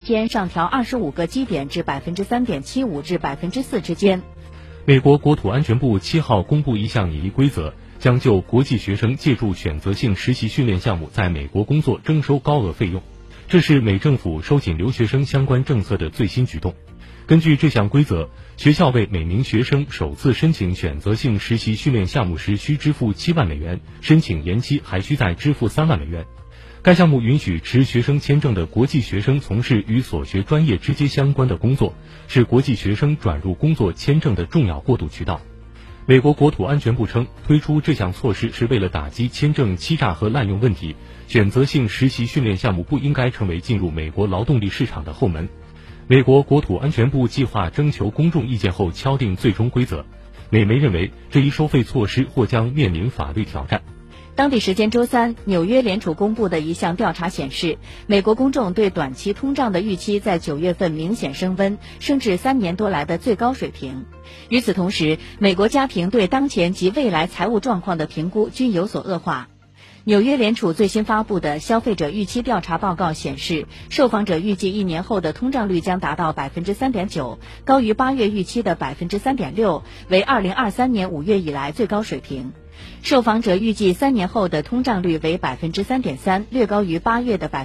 天上调25个基点至 3.75% 至 4% 之间。 美国国土安全部7号公布一项拟议规则，将就国际学生借助选择性实习训练项目在美国工作征收高额费用。这是美政府收紧留学生相关政策的最新举动。根据这项规则，学校为每名学生首次申请选择性实习训练项目时需支付7万美元，申请延期还需再支付3万美元。该项目允许持学生签证的国际学生从事与所学专业直接相关的工作，是国际学生转入工作签证的重要过渡渠道。美国国土安全部称，推出这项措施是为了打击签证欺诈和滥用问题。选择性实习训练项目不应该成为进入美国劳动力市场的后门。美国国土安全部计划征求公众意见后敲定最终规则。美媒认为，这一收费措施或将面临法律挑战。 当地时间周三，纽约联储公布的一项调查显示，美国公众对短期通胀的预期在9月份明显升温，升至3年多来的最高水平。与此同时，美国家庭对当前及未来财务状况的评估均有所恶化。纽约联储最新发布的消费者预期调查报告显示，受访者预计1年后的通胀率将达到 3.9%， 高于8月预期的 3.6%， 为2023年5月以来最高水平。受访者预计3年后的通胀率为 3.3%， 略高于8月的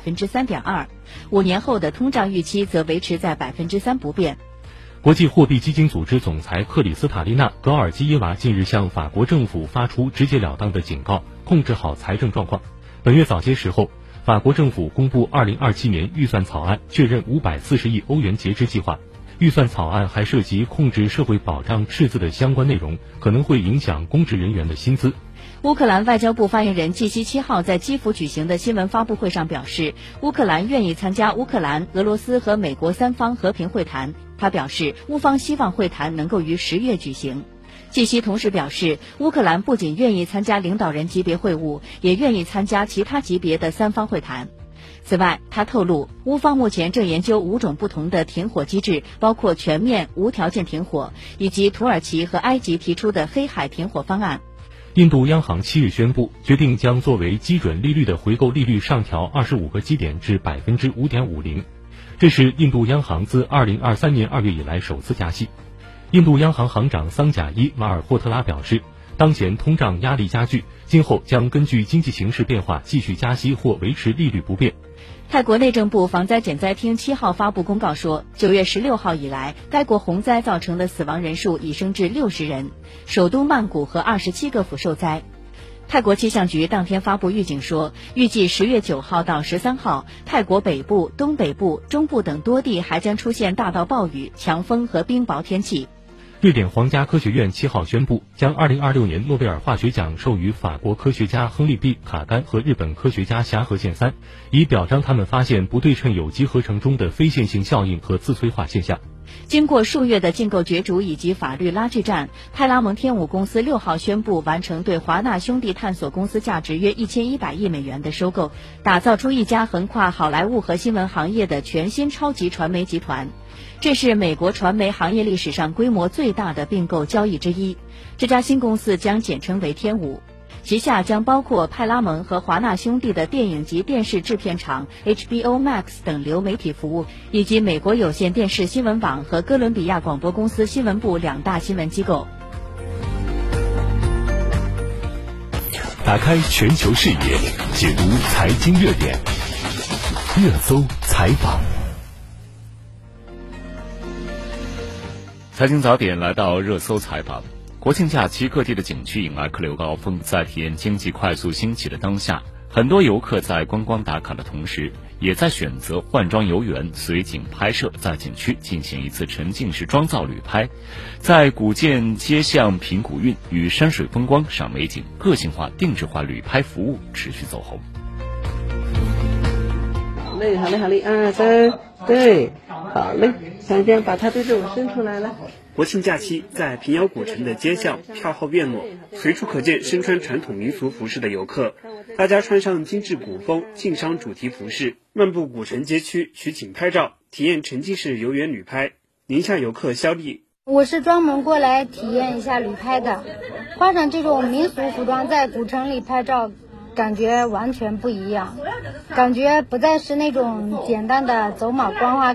3.2%。5年后的通胀预期则维持在 3% 不变。 国际货币基金组织总裁克里斯塔丽娜·格尔基耶娃近日向法国政府发出直截了当的警告，控制好财政状况。本月早些时候，法国政府公布2027年预算草案，确认540亿欧元节支计划。预算草案还涉及控制社会保障赤字的相关内容，可能会影响公职人员的薪资。 乌克兰外交部发言人季希7号在基辅举行的新闻发布会上表示，乌克兰愿意参加乌克兰、俄罗斯和美国3方和平会谈。他表示，乌方希望会谈能够于10月举行。季希同时表示，乌克兰不仅愿意参加领导人级别会晤，也愿意参加其他级别的3方会谈。此外，他透露，乌方目前正研究5种不同的停火机制，包括全面、无条件停火，以及土耳其和埃及提出的黑海停火方案。 印度央行7日宣布，决定将作为基准利率的回购利率上调25个基点至 5.50%。这是印度央行自2023年2月以来首次加息。印度央行行长桑贾伊·马尔霍特拉表示，当前通胀压力加剧，今后将根据经济形势变化继续加息或维持利率不变。 泰国内政部防灾减灾厅7号发布公告说，9月16号以来，该国洪灾造成的死亡人数已升至60人，首都曼谷和27个府受灾。泰国气象局当天发布预警说，预计10月9号到13号，泰国北部、东北部、中部等多地还将出现大到暴雨、强风和冰雹天气。 瑞典皇家科学院7号宣布，将2026年诺贝尔化学奖授予法国科学家亨利 ·B· 卡甘和日本科学家霞河健三，以表彰他们发现不对称有机合成中的非线性效应和自催化现象。 经过数月的竞购角逐以及法律拉锯战，派拉蒙天舞公司6号宣布完成对华纳兄弟探索公司价值约1100亿美元的收购，打造出一家横跨好莱坞和新闻行业的全新超级传媒集团。这是美国传媒行业历史上规模最大的并购交易之一。这家新公司将简称为天舞，旗下将包括派拉蒙和华纳兄弟的电影及电视制片厂 HBO Max 等流媒体服务，以及美国有线电视新闻网和哥伦比亚广播公司新闻部2大新闻机构。 打开全球视野，解读财经热点，热搜采访。财经早点来到热搜采访。国庆假期各地的景区迎来客流高峰，在体验经济快速兴起的当下，很多游客在观光打卡的同时，也在选择换装游园、随景拍摄，在景区进行一次沉浸式妆造旅拍。在古建街巷品古韵与山水风光赏美景，个性化定制化旅拍服务持续走红。 好嘞，好嘞，好嘞，2、3，对，好嘞，像这样把它对着我伸出来了。 国庆假期，在平遥古城的街巷票后院落，随处可见身穿传统民俗服饰的游客。大家穿上精致古风晋商主题服饰，漫步古城街区取景拍照，体验沉浸式游园旅拍。宁夏游客肖丽， 我是专门过来体验一下旅拍的，换上这种民俗服装在古城里拍照，感觉完全不一样，感觉不再是那种简单的走马观花